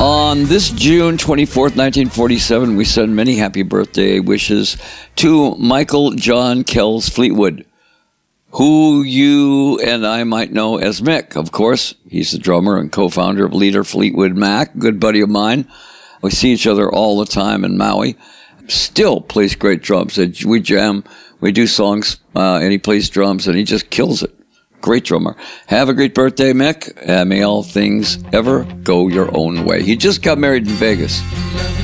On this June 24th, 1947, we send many happy birthday wishes to Michael John Kells Fleetwood, who you and I might know as Mick. Of course, he's the drummer and co-founder of Leader Fleetwood Mac, good buddy of mine. We see each other all the time in Maui. Still plays great drums. We jam, we do songs, and he plays drums, and he just kills it. Great drummer. Have a great birthday, Mick. May all things ever go your own way. He just got married in Vegas.